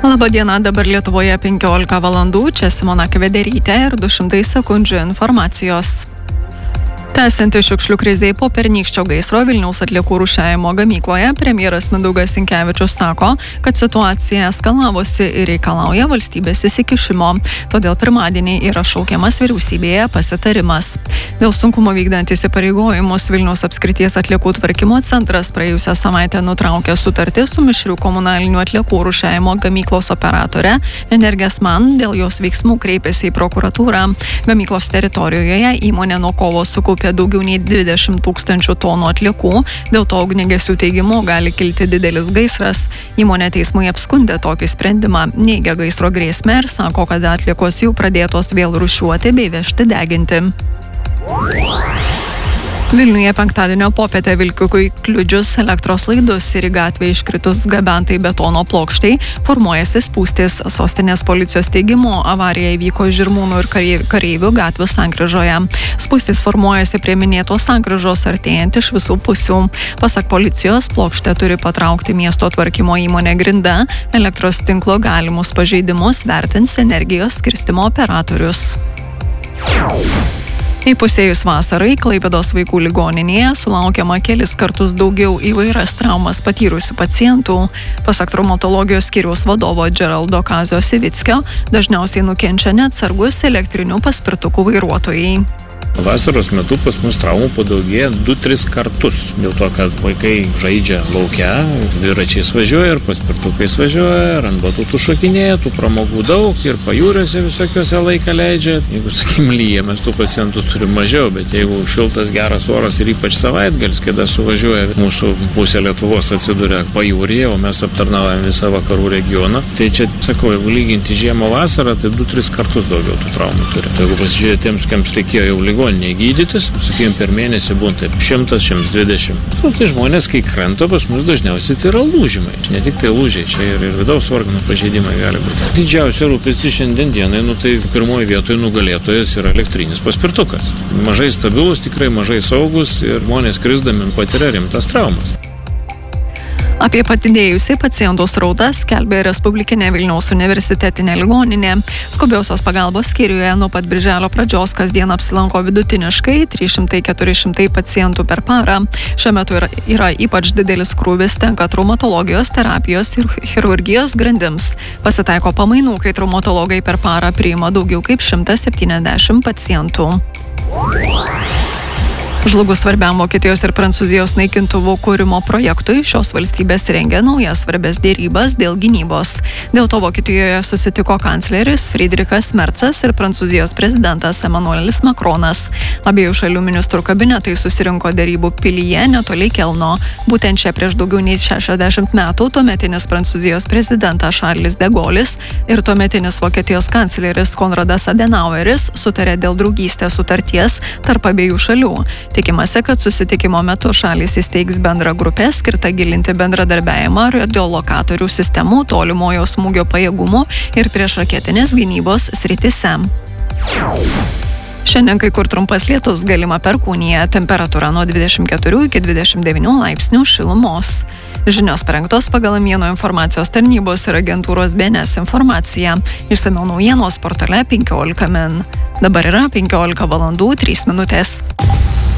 Labadiena, dabar Lietuvoje 15 valandų, čia Simona Kvederytė ir 200 sekundžių informacijos. Tęsiantis šiukšlių krizei po pernykščio gaisro Vilniaus atliekų rūšiavimo gamykloje, premjeras Mindaugas Sinkevičius sako, kad situacija eskalavosi ir reikalauja valstybės įsikišimo. Todėl pirmadienį yra šaukiamas vyriausybėje pasitarimas. Dėl sunkumo vykdant įsipareigojimus Vilniaus apskrities atliekų tvarkymo centras praėjusią savaitę nutraukė sutartį su mišrių komunalinių atliekų rūšiavimo gamyklos operatore Energesman. Dėl jos veiksmų kreipėsi į prokuratūrą. Gamyklos teritorijoje įmonė nuo kovo sukaupė daugiau nei 20 000 tonų atliekų, dėl to ugniagesių teigimu gali kilti didelis gaisras. Įmonė teismui apskundė tokį sprendimą, neigia gaisro grėsmę ir sako, kad atliekos jau pradėtos vėl rūšiuoti bei vežti deginti. Vilniuje penktadienio popietę vilkikui kliudžius elektros laidus ir į gatvę iškritus gabentai betono plokštai formuojasi spūstys. Sostinės policijos teigimu avarija įvyko Žirmūnų ir Kareivių gatvių sankryžoje. Spūstys formuojasi prie minėtos sankryžos artėjant iš visų pusių. Pasak policijos, plokštę turi patraukti miesto tvarkymo įmonė Grinda. Elektros tinklo galimus pažeidimus vertins energijos skirstymo operatorius. Įpusėjus vasarai, Klaipėdos vaikų ligoninėje sulaukiama kelis kartus daugiau įvairias traumas patyrusių pacientų. Pasak traumatologijos skyriaus vadovo Džeraldo Kazio Sivickio, dažniausiai nukenčia neatsargus elektrinių paspirtukų vairuotojai. Vasaros metu pas mus traumų padaugėja 2-3 kartus. Dėl to, kad vaikai žaidžia lauke, dviračiais važiuoja ir paspirtukais važiuoja, ir ant batutų šokinėja, tų pramogų daug ir pajūriuose visokiuose laiką leidžia. Jeigu, lyja, mes tų pacientų turim mažiau, bet jeigu šiltas geras oras ir ypač savaitgalis, kada suvažiuoja mūsų pusė Lietuvos atsiduria pajūryje, o mes aptarnaujam visą vakarų regioną, tai čia, sakau, jeigu lyginti žiemą vasarą, tai 2-3 kartus daugiau tų traumų turi. Tai jeigu pasižiūrėti tiems, kiems reikėjo jau ligoninėje gydytis, sakykime, per mėnesį būna taip 100-120. Tai žmonės, kai krenta, pas mus dažniausiai tai yra lūžimai. Ne tik tai lūžiai, čia ir vidaus organų pažeidimai gali būti. Didžiausia rūpestis šiandien dienai, tai pirmoji vietoje nugalėtojas yra elektrinis paspirtukas. Mažai stabilus, tikrai mažai saugus ir žmonės krisdami patiria rimtas traumas. Apie padidėjusį pacientų srautą skelbė Respublikinė Vilniaus universitetinė ligoninė. Skubiosios pagalbos skyriuje nuo pat birželio pradžios kasdien apsilanko vidutiniškai 300-400 pacientų per parą. Šiuo metu yra ypač didelis krūvis tenka traumatologijos, terapijos ir chirurgijos grandims. Pasitaiko pamainų, kai traumatologai per parą priima daugiau kaip 170 pacientų. Žlugus svarbiam Vokietijos ir Prancūzijos naikintuvų kūrimo projektui, šios valstybės rengia naujas svarbės dėrybas dėl gynybos. Dėl to Vokietijoje susitiko kancleris Friedrichas Merzas ir Prancūzijos prezidentas Emmanuelis Macronas. Abiejų šalių ministrų kabinetai susirinko dėrybų pilyje netoli Kelno. Būtent čia prieš daugiau nei 60 metų tuometinis Prancūzijos prezidentas Charles de Gaullis ir tuometinis Vokietijos kancleris Konradas Adenaueris sutarė dėl draugystės sutarties tarp abiejų šalių. Tikimasi, kad susitikimo metu šalys įsteigs bendrą grupę skirtą gilinti bendradarbiavimą radiolokatorių sistemų, tolimojo smūgio pajėgumų ir priešraketinės gynybos srityse. Šiandien kai kur trumpas lietus, galima perkūnija, temperatūra nuo 24 iki 29 laipsnių šilumos. Žinios parengtos pagal Mieno informacijos tarnybos ir agentūros BNS informaciją. Išsamiau naujienos portale 15 min. Dabar yra 15 valandų 3 minutės.